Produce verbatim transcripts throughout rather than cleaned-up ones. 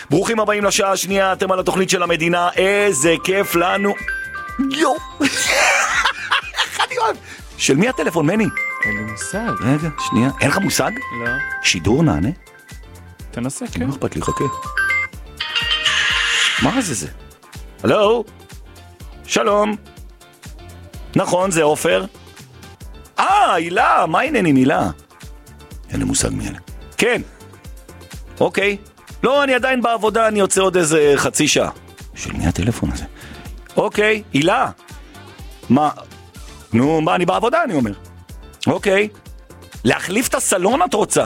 ברוכים הבאים לשעה השנייה, אתם על התוכנית של המדינה, איזה כיף לנו. יו. איך אני אוהב. של מי הטלפון, מני? אין לי מושג. רגע, שנייה. אין לך מושג? לא. שידור נענה? תנסה, כן. מה אכפת לי, חכה. מה זה זה? הלו? שלום. נכון, זה עופר. אה, הילה, מה העניינים, הילה? אין לי מושג מי אלה. כן. אוקיי. לא, אני עדיין בעבודה, אני יוצא עוד איזה חצי שעה. של מי הטלפון הזה? אוקיי, הילה. מה? נו, מה, אני בעבודה, אני אומר. אוקיי. להחליף את הסלון את רוצה?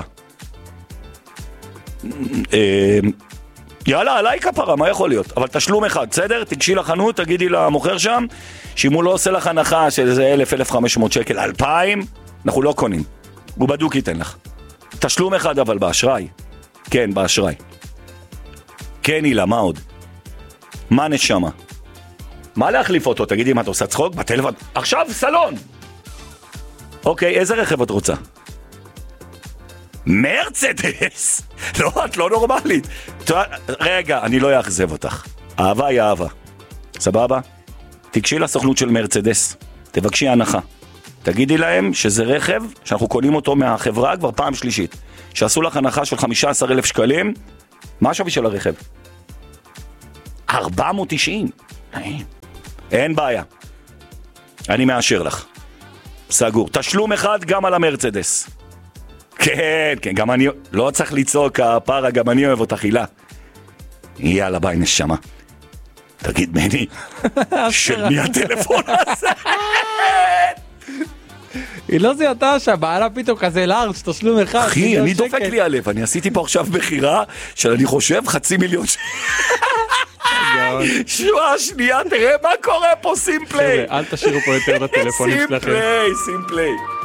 אה... יאללה, עליי כפרה, מה יכול להיות? אבל תשלום אחד, בסדר? תגשי לחנות, תגידי למוכר שם, שאם הוא לא עושה לך הנחה של איזה אלף, אלף חמש מאות שקל, אלפיים, אנחנו לא קונים. הוא בדוק ייתן לך. תשלום אחד אבל באשראי. כן, באשראי. כן, הילה, מה עוד? מה נשמה? מה להחליף אותו? תגידי, מה אתה עושה צחוק? בטלפון? עכשיו סלון! אוקיי, איזה רכב את רוצה? מרצדס! לא, את לא נורמלית. רגע, אני לא אאכזב אותך. אהבה היא אהבה. סבבה? תגשי לסוכנות של מרצדס. תבקשי הנחה. תגידי להם שזה רכב שאנחנו קונים אותו מהחברה כבר פעם שלישית. שעשו לך הנחה של חמישה עשר אלף שקלים. מה השווי של הרכב? ארבע מאות ותשעים. אין בעיה. אני מאשר לך. סגור. תשלום אחד גם על המרצדס. כן, כן, גם אני, לא צריך לצעוק הפרה, גם אני אוהב אותך, הילה. יאללה, ביי נשמה. תגיד מני, של מי הטלפון הזה? היא לא זיהתה שהבעלה פתאום כזה לארץ, תשלום אחד. אחי, אני דופק לי הלב, אני עשיתי פה עכשיו בחירה של אני חושב חצי מיליון שקל. שעה שנייה, תראה מה קורה פה, סימפלי. אל תשאירו פה יותר בטלפונים שלכם. סימפלי, סימפלי.